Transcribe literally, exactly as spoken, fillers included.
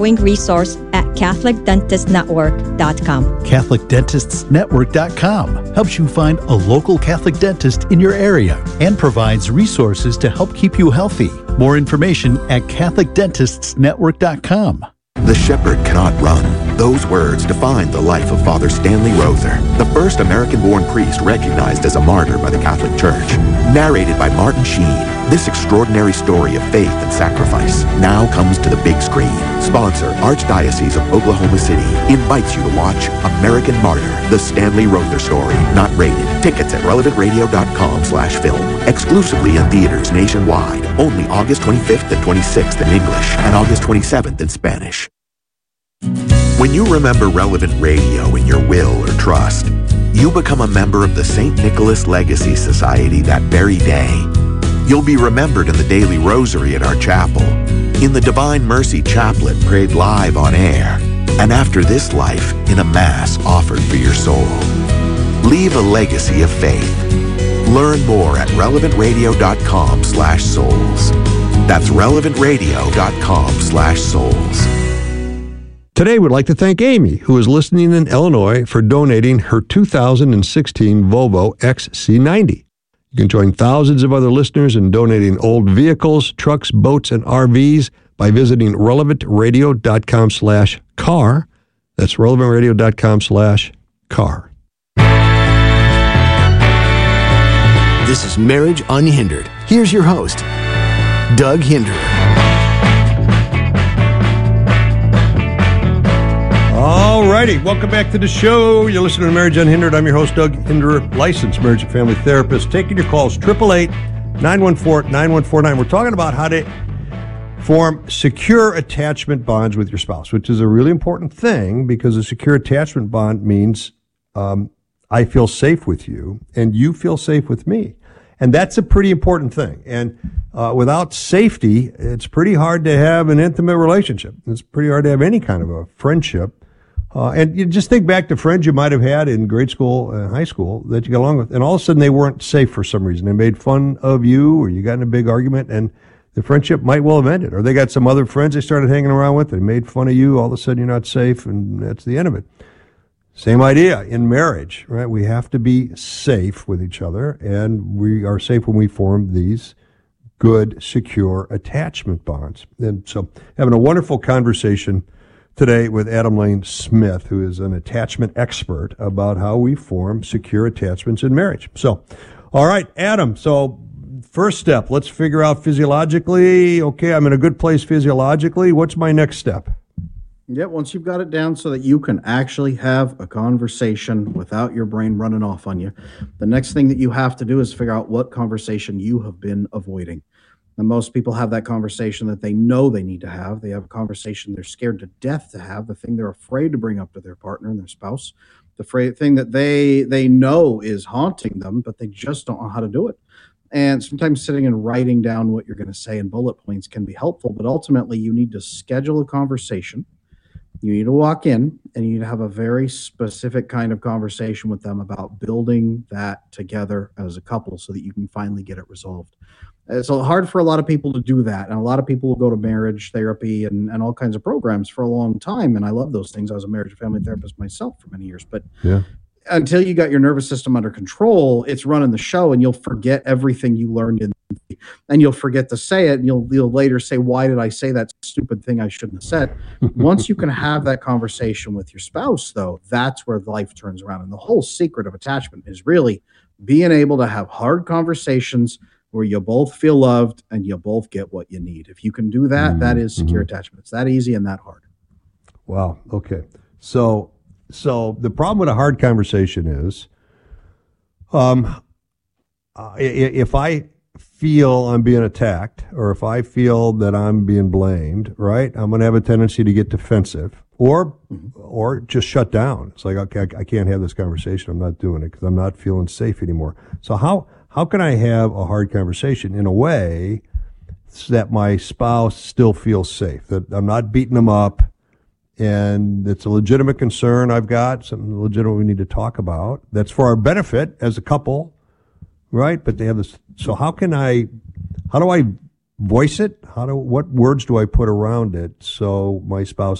resource at catholic dentist network dot com. catholic dentists network dot com helps you find a local Catholic dentist in your area and provides resources to help keep you healthy. More information at catholic dentists network dot com. The shepherd cannot run. Those words define the life of Father Stanley Rother, the first American-born priest recognized as a martyr by the Catholic Church. Narrated by Martin Sheen, this extraordinary story of faith and sacrifice now comes to the big screen. Sponsor, Archdiocese of Oklahoma City, invites you to watch American Martyr, the Stanley Rother story, not rated. Tickets at relevant radio dot com slash film. Exclusively in theaters nationwide. Only August twenty-fifth and twenty-sixth in English and August twenty-seventh in Spanish. When you remember Relevant Radio in your will or trust, you become a member of the Saint Nicholas Legacy Society that very day. You'll be remembered in the daily rosary at our chapel, in the Divine Mercy Chaplet prayed live on air, and after this life, in a Mass offered for your soul. Leave a legacy of faith. Learn more at relevant radio dot com slash souls. That's relevant radio dot com slash souls. Today, we'd like to thank Amy, who is listening in Illinois, for donating her two thousand sixteen Volvo X C ninety. You can join thousands of other listeners in donating old vehicles, trucks, boats, and R Vs by visiting relevant radio dot com slash car. That's relevant radio dot com slash car. This is Marriage Unhindered. Here's your host, Doug Hinderer. All righty, welcome back to the show. You're listening to Marriage Unhindered. I'm your host, Doug Hinderer, licensed marriage and family therapist. Taking your calls, eight eight eight, nine one four, nine one four nine. We're talking about how to form secure attachment bonds with your spouse, which is a really important thing because a secure attachment bond means um, I feel safe with you and you feel safe with me. And that's a pretty important thing. And uh, without safety, it's pretty hard to have an intimate relationship. It's pretty hard to have any kind of a friendship. Uh, and you just think back to friends you might have had in grade school and high school that you got along with, and all of a sudden they weren't safe for some reason. They made fun of you, or you got in a big argument, and the friendship might well have ended. Or they got some other friends they started hanging around with, and made fun of you. All of a sudden you're not safe, and that's the end of it. Same idea in marriage, right? We have to be safe with each other, and we are safe when we form these good, secure attachment bonds. And so having a wonderful conversation today with Adam Lane Smith, who is an attachment expert, about how we form secure attachments in marriage. So, all right, Adam, so first step, let's figure out physiologically, okay, I'm in a good place physiologically. What's my next step? Yeah, once you've got it down so that you can actually have a conversation without your brain running off on you, the next thing that you have to do is figure out what conversation you have been avoiding. And most people have that conversation that they know they need to have. They have a conversation they're scared to death to have, the thing they're afraid to bring up to their partner and their spouse, the fra- thing that they they know is haunting them, but they just don't know how to do it. And sometimes sitting and writing down what you're going to say in bullet points can be helpful, but ultimately you need to schedule a conversation. You need to walk in and you need to have a very specific kind of conversation with them about building that together as a couple so that you can finally get it resolved. It's hard for a lot of people to do that. And a lot of people will go to marriage therapy and, and all kinds of programs for a long time. And I love those things. I was a marriage and family therapist myself for many years. But yeah. Until you got your nervous system under control, it's running the show and you'll forget everything you learned in and you'll forget to say it. And you'll, you'll later say, why did I say that stupid thing I shouldn't have said? Once you can have that conversation with your spouse, though, that's where life turns around. And the whole secret of attachment is really being able to have hard conversations where you both feel loved and you both get what you need. If you can do that, mm-hmm. that is secure mm-hmm. attachment. It's that easy and that hard. Wow. Okay. So, so the problem with a hard conversation is, um, uh, if I feel I'm being attacked or if I feel that I'm being blamed, right, I'm going to have a tendency to get defensive or, mm-hmm. or just shut down. It's like, okay, I, I can't have this conversation. I'm not doing it because I'm not feeling safe anymore. So how, How can I have a hard conversation in a way so that my spouse still feels safe, that I'm not beating them up and it's a legitimate concern I've got, something legitimate we need to talk about that's for our benefit as a couple, right? But they have this. So how can I, how do I voice it? How do what words do I put around it so my spouse